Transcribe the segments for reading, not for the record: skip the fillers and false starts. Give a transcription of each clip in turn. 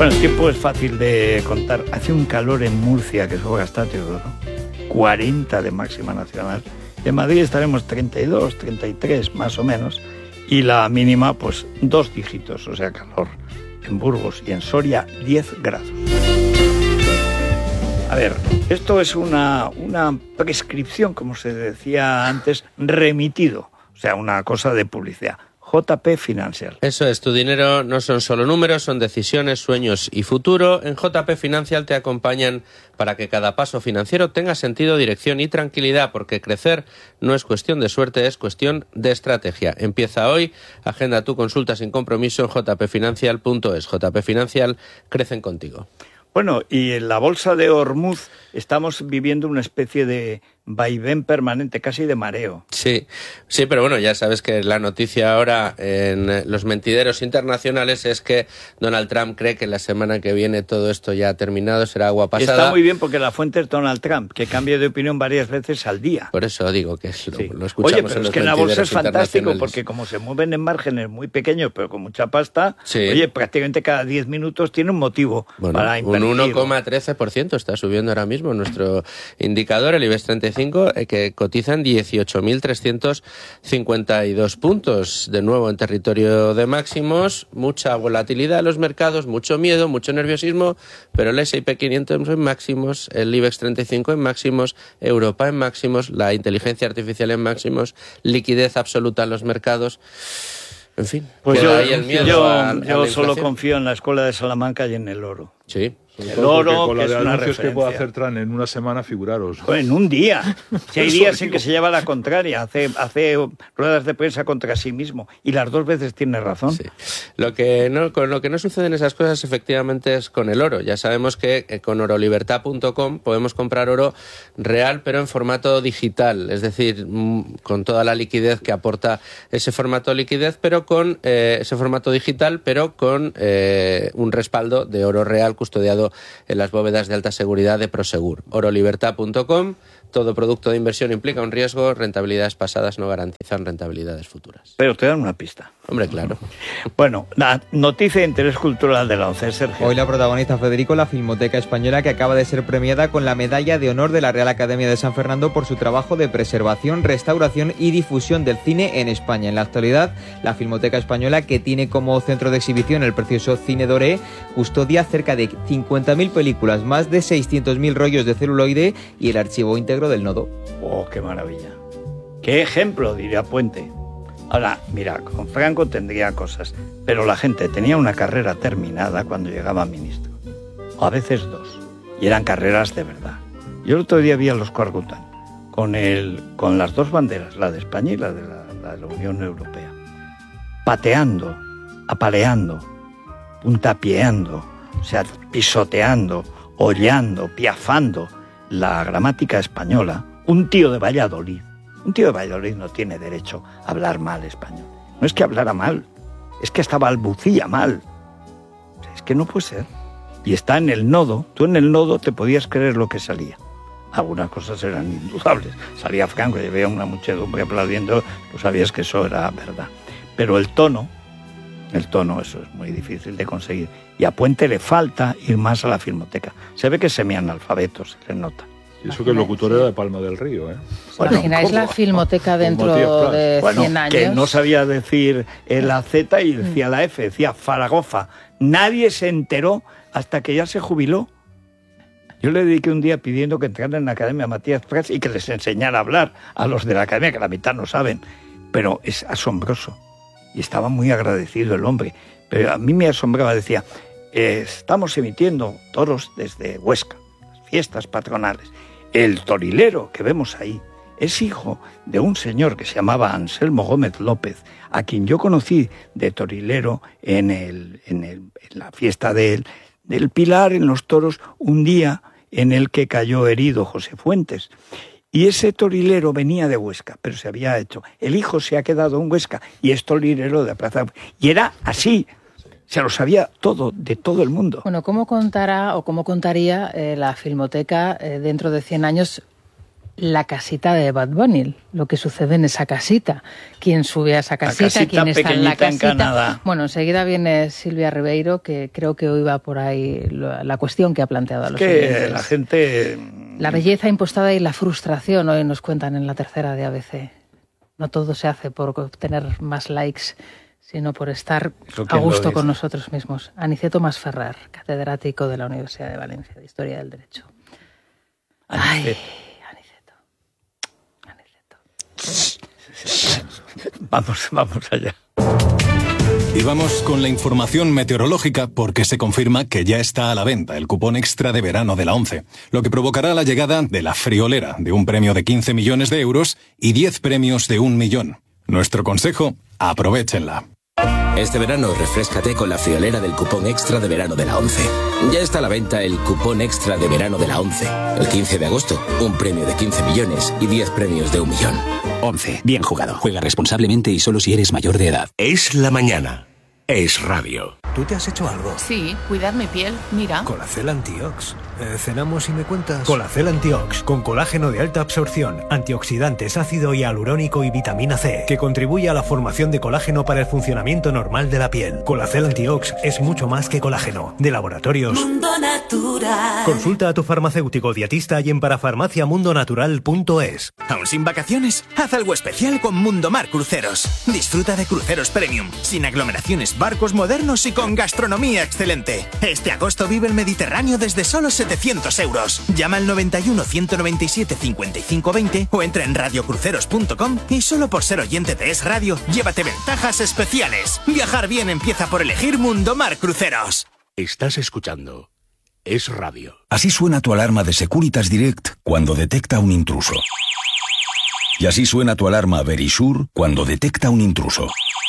Bueno, el tiempo es fácil de contar. Hace un calor en Murcia, que eso gasta Teodoro. 40 de máxima nacional. En Madrid estaremos 32, 33 más o menos. Y la mínima, pues 2 dígitos, o sea, calor. En Burgos y en Soria, 10 grados. A ver, esto es una prescripción, como se decía antes, remitido. O sea, una cosa de publicidad. JP Financial. Eso es, tu dinero no son solo números, son decisiones, sueños y futuro. En JP Financial te acompañan para que cada paso financiero tenga sentido, dirección y tranquilidad, porque crecer no es cuestión de suerte, es cuestión de estrategia. Empieza hoy, agenda tu consulta sin compromiso en jpfinancial.es. JP Financial, crecen contigo. Bueno, y en la bolsa de Hormuz estamos viviendo una especie de vaivén permanente, casi de mareo. Sí, pero bueno, ya sabes que la noticia ahora en los mentideros internacionales es que Donald Trump cree que la semana que viene todo esto ya ha terminado, será agua pasada. Está muy bien porque la fuente es Donald Trump, que cambia de opinión varias veces al día. Por eso digo que sí. Lo escuchamos. Oye, pero en es los que en la bolsa es fantástico, internacionales. porque como se mueven en márgenes muy pequeños, pero con mucha pasta, Sí. Oye, prácticamente cada 10 minutos tiene un motivo para invertir. Un 1,13% está subiendo ahora mismo nuestro indicador, el IBEX 35, que cotiza en 18.352 puntos. De nuevo en territorio de máximos, mucha volatilidad en los mercados, mucho miedo, mucho nerviosismo, pero el S&P 500 en máximos, el IBEX 35 en máximos, Europa en máximos, la inteligencia artificial en máximos, liquidez absoluta en los mercados. En fin, pues queda ahí el miedo a la yo solo inflación. confío en la escuela de Salamanca y en el oro. Sí. El oro, con que la es de una anuncios que puede referencia. hacer Tran en una semana, figuraros. En un día. Si hay días en que se lleva la contraria, hace ruedas de prensa contra sí mismo y las 2 veces tiene razón. Sí. Con lo que no suceden esas cosas efectivamente es con el oro. Ya sabemos que con orolibertad.com podemos comprar oro real pero en formato digital, es decir, con toda la liquidez que aporta ese formato liquidez, pero con ese formato digital, pero con un respaldo de oro real custodiado en las bóvedas de alta seguridad de Prosegur. Orolibertad.com. Todo producto de inversión implica un riesgo, rentabilidades pasadas no garantizan rentabilidades futuras. Pero te dan una pista. Hombre, claro. Bueno, la noticia de interés cultural de la ONCE, Sergio. Hoy la protagoniza, Federico, la Filmoteca Española, que acaba de ser premiada con la Medalla de Honor de la Real Academia de San Fernando por su trabajo de preservación, restauración y difusión del cine en España. En la actualidad, la Filmoteca Española, que tiene como centro de exhibición el precioso Cine Doré, custodia cerca de 50.000 películas, más de 600.000 rollos de celuloide y el archivo íntegro del nodo. ¡Oh, qué maravilla! ¡Qué ejemplo!, diría Puente. Ahora, mira, con Franco tendría cosas, pero la gente tenía una carrera terminada cuando llegaba ministro. O a veces 2. Y eran carreras de verdad. Yo el otro día vi a los Corgutan con las 2 banderas, la de España y la de la Unión Europea, pateando, apaleando, puntapieando, o sea, pisoteando, hollando, piafando la gramática española. Un tío de Valladolid no tiene derecho a hablar mal español. No es que hablara mal, es que hasta balbucía mal. O sea, es que no puede ser. Y está en el nodo. Tú en el nodo te podías creer lo que salía. Algunas cosas eran indudables. Salía Franco y había una muchedumbre aplaudiendo, tú sabías que eso era verdad. Pero el tono, eso es muy difícil de conseguir. Y a Puente le falta ir más a la Filmoteca. Se ve que es semianalfabeto, se le nota. Y eso que el locutor era de Palma del Río, ¿eh? ¿Os imagináis la Filmoteca dentro de 100 años? Que no sabía decir la Z y decía la F, decía Faragofa. Nadie se enteró hasta que ya se jubiló. Yo le dediqué un día pidiendo que entraran en la Academia Matías Prats y que les enseñara a hablar a los de la Academia, que la mitad no saben. Pero es asombroso. Y estaba muy agradecido el hombre. Pero a mí me asombraba, decía, estamos emitiendo toros desde Huesca, las fiestas patronales. El torilero que vemos ahí es hijo de un señor que se llamaba Anselmo Gómez López, a quien yo conocí de torilero en la fiesta del Pilar, en los toros, un día en el que cayó herido José Fuentes. Y ese torilero venía de Huesca, pero se había hecho. El hijo se ha quedado en Huesca y es torilero de Plaza. Y era así. Se lo sabía todo, de todo el mundo. Bueno, ¿cómo contará o cómo contaría la Filmoteca dentro de 100 años la casita de Bad Bunny, lo que sucede en esa casita. ¿Quién sube a esa casita? ¿Quién está en la casita? En Canadá. Bueno, enseguida viene Silvia Ribeiro, que creo que hoy va por ahí la cuestión que ha planteado a los oyentes. La gente... La belleza impostada y la frustración, hoy nos cuentan en la tercera de ABC. No todo se hace por obtener más likes, sino por estar a gusto con nosotros mismos. Aniceto Masferrer, catedrático de la Universidad de Valencia de Historia del Derecho. Aniceto. Vamos allá. Y vamos con la información meteorológica porque se confirma que ya está a la venta el cupón extra de verano de la ONCE, lo que provocará la llegada de la friolera de un premio de 15 millones de euros y 10 premios de 1 millón. Nuestro consejo, aprovéchenla. Este verano refréscate con la friolera del cupón extra de verano de la ONCE. Ya está a la venta el cupón extra de verano de la ONCE. El 15 de agosto, un premio de 15 millones y 10 premios de 1 millón. ONCE, bien jugado. Juega responsablemente y solo si eres mayor de edad. Es la mañana. Es radio. ¿Tú te has hecho algo? Sí, cuidar mi piel, mira. Colacel Antiox. Cenamos y me cuentas. Colacel Antiox, con colágeno de alta absorción, antioxidantes, ácido hialurónico y vitamina C, que contribuye a la formación de colágeno para el funcionamiento normal de la piel. Colacel Antiox es mucho más que colágeno. De Laboratorios Mundo Natural. Consulta a tu farmacéutico dietista y en parafarmaciamundonatural.es. ¿Aún sin vacaciones? Haz algo especial con Mundomar Cruceros. Disfruta de cruceros premium, sin aglomeraciones, barcos modernos y con gastronomía excelente. Este agosto vive el Mediterráneo desde solo 700 euros. Llama al 91 197 55 20 o entra en radiocruceros.com y solo por ser oyente de Es Radio, llévate ventajas especiales. Viajar bien empieza por elegir Mundomar Cruceros. Estás escuchando Es Radio. Así suena tu alarma de Securitas Direct cuando detecta un intruso. Y así suena tu alarma Verisure cuando detecta un intruso.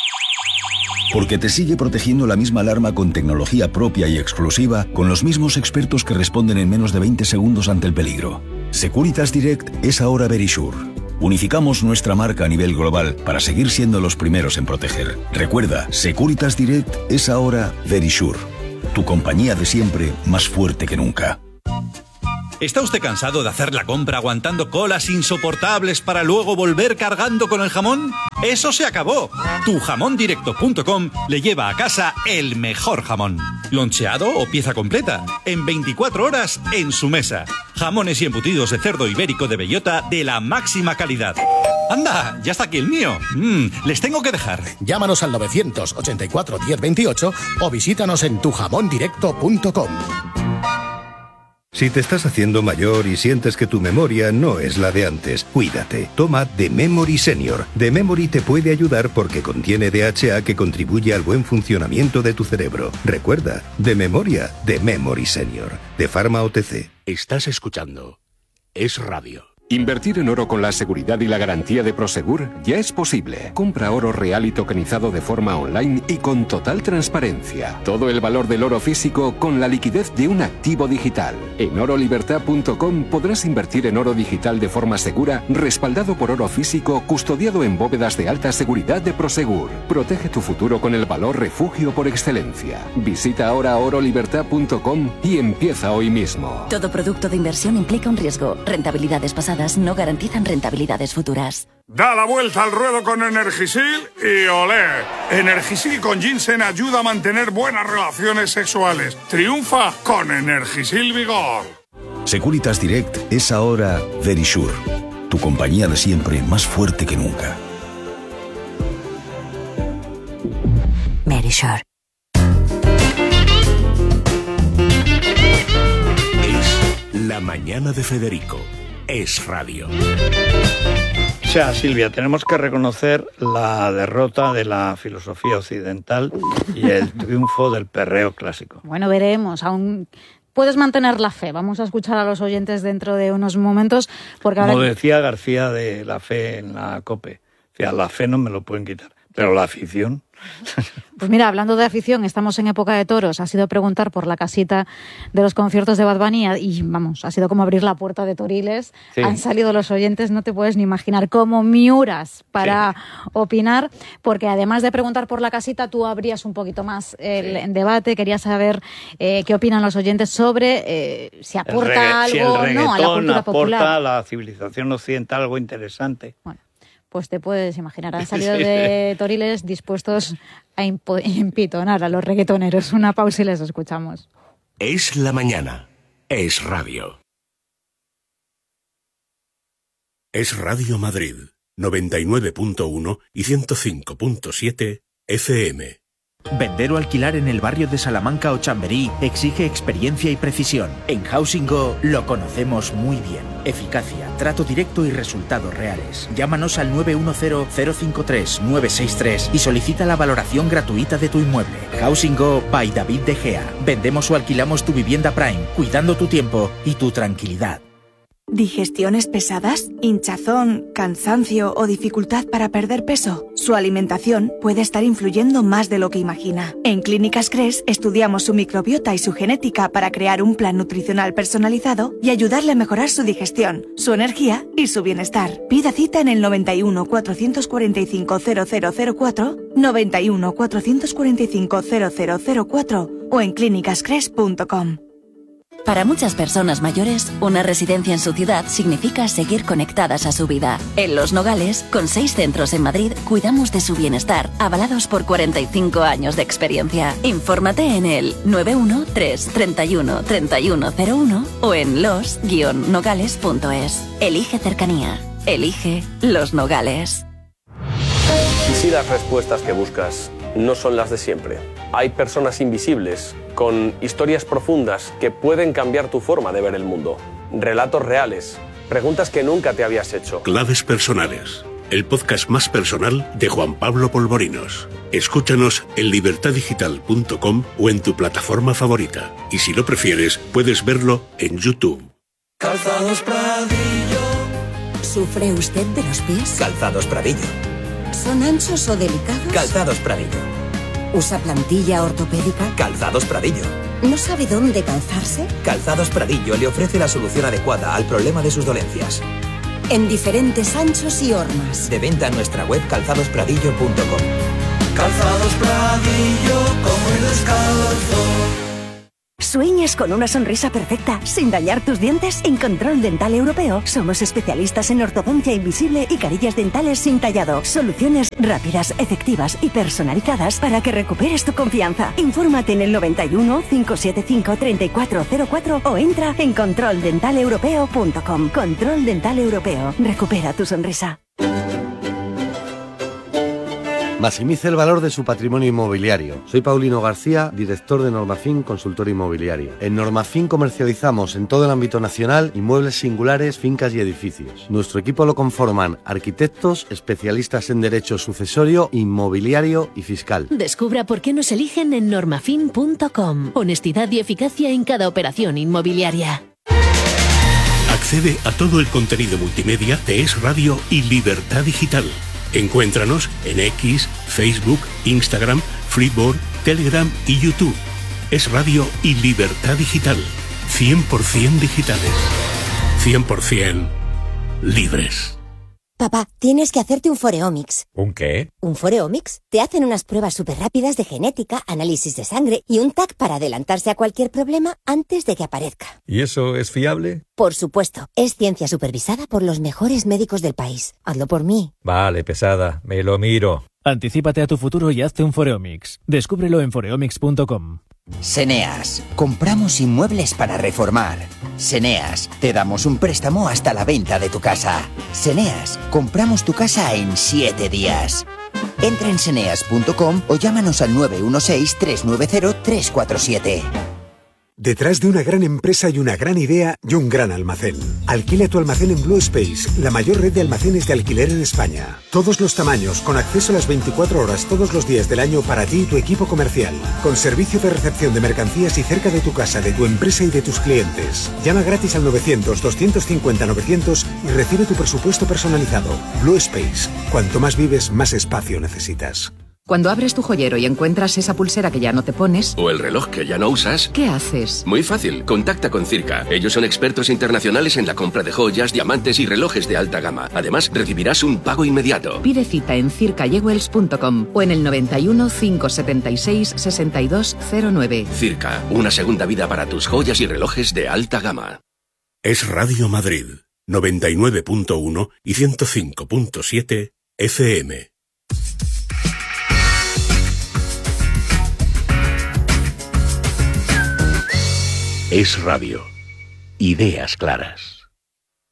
Porque te sigue protegiendo la misma alarma con tecnología propia y exclusiva, con los mismos expertos que responden en menos de 20 segundos ante el peligro. Securitas Direct es ahora Verisure. Unificamos nuestra marca a nivel global para seguir siendo los primeros en proteger. Recuerda, Securitas Direct es ahora Verisure. Tu compañía de siempre, más fuerte que nunca. ¿Está usted cansado de hacer la compra aguantando colas insoportables para luego volver cargando con el jamón? ¡Eso se acabó! Tujamondirecto.com le lleva a casa el mejor jamón. Loncheado o pieza completa. En 24 horas en su mesa. Jamones y embutidos de cerdo ibérico de bellota de la máxima calidad. ¡Anda! ¡Ya está aquí el mío! Les tengo que dejar. Llámanos al 984 1028 o visítanos en tujamondirecto.com. Si te estás haciendo mayor y sientes que tu memoria no es la de antes, cuídate. Toma The Memory Senior. The Memory te puede ayudar porque contiene DHA que contribuye al buen funcionamiento de tu cerebro. Recuerda, de memoria, The Memory Senior. De Pharma OTC. Estás escuchando Es Radio. Invertir en oro con la seguridad y la garantía de Prosegur ya es posible. Compra oro real y tokenizado de forma online y con total transparencia. Todo el valor del oro físico con la liquidez de un activo digital. En orolibertad.com podrás invertir en oro digital de forma segura, respaldado por oro físico, custodiado en bóvedas de alta seguridad de Prosegur. Protege tu futuro con el valor refugio por excelencia. Visita ahora orolibertad.com y empieza hoy mismo. Todo producto de inversión implica un riesgo. Rentabilidades pasadas no garantizan rentabilidades futuras. Da la vuelta al ruedo con Energisil y olé. Energisil con ginseng ayuda a mantener buenas relaciones sexuales. Triunfa con Energisil Vigor. Securitas Direct es ahora Verisure. Tu compañía de siempre, más fuerte que nunca. Verisure. Es la mañana de Federico. Es Radio. O sea, Silvia, tenemos que reconocer la derrota de la filosofía occidental y el triunfo del perreo clásico. Bueno, veremos. Aún puedes mantener la fe. Vamos a escuchar a los oyentes dentro de unos momentos. Porque ahora... Como decía García de la fe en la COPE, o sea, la fe no me lo pueden quitar. Pero la afición... Pues mira, hablando de afición, estamos en época de toros. Ha sido preguntar por la casita de los conciertos de Bad Bunny y vamos, ha sido como abrir la puerta de Toriles. Sí. Han salido los oyentes, no te puedes ni imaginar, como miuras para opinar, porque además de preguntar por la casita, tú abrías un poquito más el debate. Querías saber qué opinan los oyentes sobre si aporta algo o no a la cultura popular. ¿Aporta a la civilización occidental algo interesante? Bueno. Pues te puedes imaginar, han salido de Toriles dispuestos a empitonar a los reggaetoneros. Una pausa y les escuchamos. Es la mañana. Es radio. Es Radio Madrid, 99.1 y 105.7 FM. Vender o alquilar en el barrio de Salamanca o Chamberí exige experiencia y precisión. En Housing Go lo conocemos muy bien. Eficacia, trato directo y resultados reales. Llámanos al 910-053-963 y solicita la valoración gratuita de tu inmueble. Housing Go by David De Gea. Vendemos o alquilamos tu vivienda Prime, cuidando tu tiempo y tu tranquilidad. ¿Digestiones pesadas? ¿Hinchazón, cansancio o dificultad para perder peso? Su alimentación puede estar influyendo más de lo que imagina. En Clínicas Cres estudiamos su microbiota y su genética para crear un plan nutricional personalizado y ayudarle a mejorar su digestión, su energía y su bienestar. Pida cita en el 91 445 0004, 91 445 0004 o en clínicascres.com. Para muchas personas mayores, una residencia en su ciudad significa seguir conectadas a su vida. En Los Nogales, con 6 centros en Madrid, cuidamos de su bienestar, avalados por 45 años de experiencia. Infórmate en el 913 31 3101 o en los-nogales.es. Elige cercanía. Elige Los Nogales. ¿Y si las respuestas que buscas no son las de siempre? Hay personas invisibles, con historias profundas que pueden cambiar tu forma de ver el mundo. Relatos reales, preguntas que nunca te habías hecho. Claves personales, el podcast más personal de Juan Pablo Polvorinos. Escúchanos en libertadigital.com o en tu plataforma favorita. Y si lo prefieres, puedes verlo en YouTube. Calzados Pradillo. ¿Sufre usted de los pies? Calzados Pradillo. ¿Son anchos o delicados? Calzados Pradillo. ¿Usa plantilla ortopédica? Calzados Pradillo. ¿No sabe dónde calzarse? Calzados Pradillo le ofrece la solución adecuada al problema de sus dolencias. En diferentes anchos y hormas. De venta en nuestra web calzadospradillo.com. Calzados Pradillo, como el descalzo. ¿Sueñas con una sonrisa perfecta sin dañar tus dientes? En Control Dental Europeo somos especialistas en ortodoncia invisible y carillas dentales sin tallado. Soluciones rápidas, efectivas y personalizadas para que recuperes tu confianza. Infórmate en el 91 575 3404 o entra en controldentaleuropeo.com. Control Dental Europeo. Recupera tu sonrisa. Maximice el valor de su patrimonio inmobiliario. Soy Paulino García, director de Normafin Consultor Inmobiliario. En Normafin comercializamos en todo el ámbito nacional inmuebles singulares, fincas y edificios. Nuestro equipo lo conforman arquitectos, especialistas en derecho sucesorio, inmobiliario y fiscal. Descubra por qué nos eligen en normafin.com. Honestidad y eficacia en cada operación inmobiliaria. Accede a todo el contenido multimedia de Es Radio y Libertad Digital. Encuéntranos en X, Facebook, Instagram, Flipboard, Telegram y YouTube. Es Radio y Libertad Digital. 100% digitales. 100% libres. Papá, tienes que hacerte un Foreomics. ¿Un qué? ¿Un Foreomics? Te hacen unas pruebas súper rápidas de genética, análisis de sangre y un TAC para adelantarse a cualquier problema antes de que aparezca. ¿Y eso es fiable? Por supuesto. Es ciencia supervisada por los mejores médicos del país. Hazlo por mí. Vale, pesada. Me lo miro. Anticípate a tu futuro y hazte un Foreomics. Descúbrelo en foreomics.com. Seneas. Compramos inmuebles para reformar. Seneas. Te damos un préstamo hasta la venta de tu casa. Seneas. Compramos tu casa en 7 días. Entra en seneas.com o llámanos al 916-390-347. Detrás de una gran empresa hay una gran idea y un gran almacén. Alquila tu almacén en Blue Space, la mayor red de almacenes de alquiler en España. Todos los tamaños, con acceso a las 24 horas todos los días del año para ti y tu equipo comercial. Con servicio de recepción de mercancías y cerca de tu casa, de tu empresa y de tus clientes. Llama gratis al 900-250-900 y recibe tu presupuesto personalizado. Blue Space. Cuanto más vives, más espacio necesitas. Cuando abres tu joyero y encuentras esa pulsera que ya no te pones... O el reloj que ya no usas... ¿Qué haces? Muy fácil, contacta con Circa. Ellos son expertos internacionales en la compra de joyas, diamantes y relojes de alta gama. Además, recibirás un pago inmediato. Pide cita en circajewels.com o en el 91 576 6209. Circa, una segunda vida para tus joyas y relojes de alta gama. Es Radio Madrid, 99.1 y 105.7 FM. Es Radio. Ideas claras.